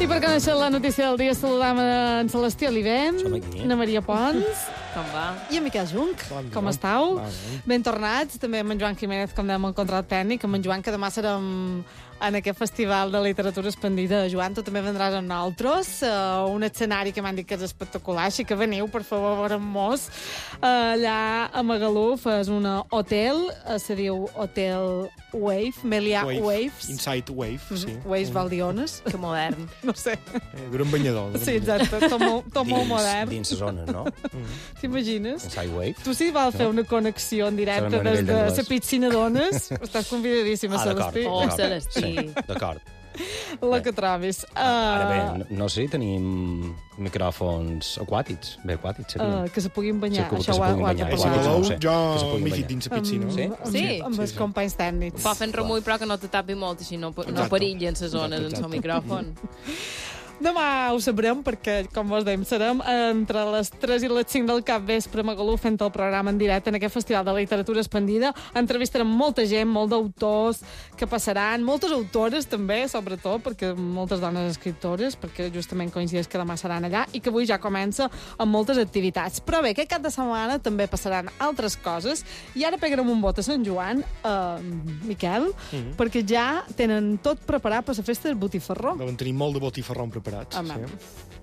I per conèixer la notícia del dia saludam en Celestí Oliver, na Maria Pons. Com va? I en Miquel Junc. Com estàu? Ben tornats. També amb en Joan Jiménez, com dèiem, el control tècnic. Amb en Joan, que demà serem en aquest festival de literatura expandida. Joan, tu també vendràs amb nosaltres. Un escenari que m'han dit que és espectacular, així que veniu, per favor, a veure'm-mos. Allà a Magaluf és un hotel, se diu Hotel Wave, Melià Waves. Inside Wave, sí. Waves Valdiones. Que modern. No sé. D'un banyador. Sí, exacte, tot molt modern. Dins les zones, no? T'imagines? Inside Wave. Tu sí vas fer una connexió en directe des de la piscina d'ones. Estàs convidadíssima, Celestí. Oh, Celestí. Sí, d'acord. La que trobis. Ara bé, no sé, tenim micròfons aquàtics. Bé, aquàtics, serien. Que se puguin banyar. Que se puguin banyar. Si voleu, jo m'hi fic dins la piscina. Sí? Amb els companys tècnics. Va fent remull, però que no te tapi molt, així no perillen les zones en el micròfon. Demà ho sabrem, perquè, com vos dèiem, serem entre les 3 i les 5 del capvespre a Magaluf fent el programa en directe en aquest festival de literatura expandida. Entrevistarem molta gent, molt d'autors que passaran, moltes autores també, sobretot, perquè moltes dones escriptores, perquè justament coincideix que demà seran allà i que avui ja comença amb moltes activitats. Però bé, aquest cap de setmana també passaran altres coses i ara pegarem un vot a Sant Joan, Miquel, perquè ja tenen tot preparat per la festa del botifarró. Deuen tenir molt de botifarró preparat. Home.